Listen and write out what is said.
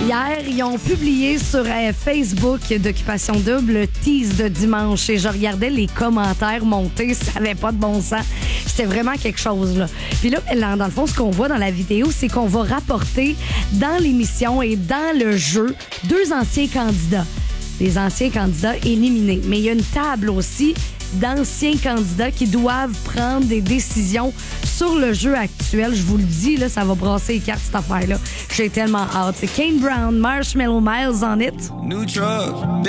Hier, ils ont publié sur Facebook d'Occupation Double le tease de dimanche et je regardais les commentaires monter, ça avait pas de bon sens. C'était vraiment quelque chose, là. Puis là, dans le fond, ce qu'on voit dans la vidéo, c'est qu'on va rapporter dans l'émission et dans le jeu 2 anciens candidats. Les anciens candidats éliminés. Mais il y a une table aussi d'anciens candidats qui doivent prendre des décisions sur le jeu actuel. Je vous le dis, là, ça va brasser les cartes, cette affaire-là. J'ai tellement hâte. C'est Kane Brown, Marshmallow Miles on it. New truck.